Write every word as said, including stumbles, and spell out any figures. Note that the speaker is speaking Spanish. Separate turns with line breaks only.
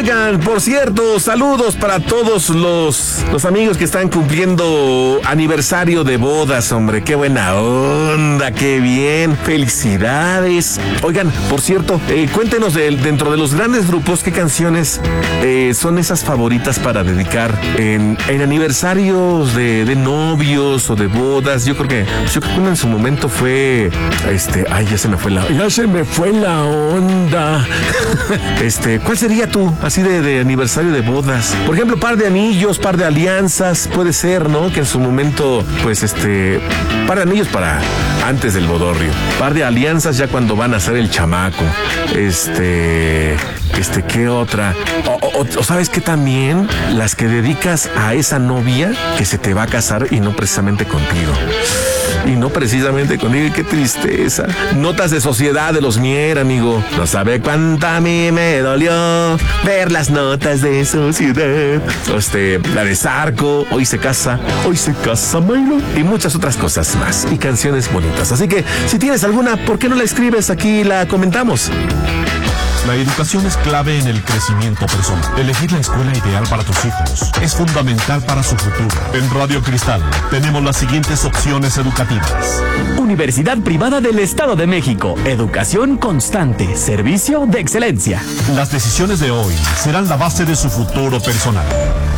Oigan, por cierto, saludos para todos los, los amigos que están cumpliendo aniversario de bodas, hombre. Qué buena onda, qué bien. Felicidades. Oigan, por cierto, eh, cuéntenos de, dentro de los grandes grupos qué canciones eh, son esas favoritas para dedicar en, en aniversarios de, de novios o de bodas. Yo creo que, yo creo que uno en su momento fue, este, ay, ya se me fue la, ya se me fue la onda. Este, ¿cuál sería tú, así de, de aniversario de bodas? Por ejemplo, par de anillos, par de alianzas, puede ser, ¿no? Que en su momento, pues, este, par de anillos para antes del bodorrio, par de alianzas ya cuando van a hacer el chamaco. Este, este, ¿qué otra? O, o, o sabes que también las que dedicas a esa novia que se te va a casar y no precisamente contigo. Y no precisamente conmigo, qué tristeza. Notas de Sociedad de los Mier, amigo. No sabe cuánta a mí me dolió ver las notas de Sociedad. Este, la de Zarco, Hoy se casa, Hoy se casa Milo. Y muchas otras cosas más. Y canciones bonitas. Así que, si tienes alguna, ¿por qué no la escribes? Aquí la comentamos.
La educación es clave en el crecimiento personal. Elegir la escuela ideal para tus hijos es fundamental para su futuro. En Radio Cristal tenemos las siguientes opciones educativas.
Universidad Privada del Estado de México. Educación constante. Servicio de excelencia.
Las decisiones de hoy serán la base de su futuro personal.